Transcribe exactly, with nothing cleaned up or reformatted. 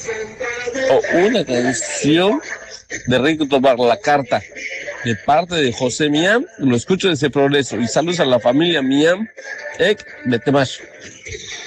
o una canción de Rico Tobar, La Carta, de parte de José Miam. Lo escucho desde Progreso. Y saludos a la familia Miam, Ek Betemash.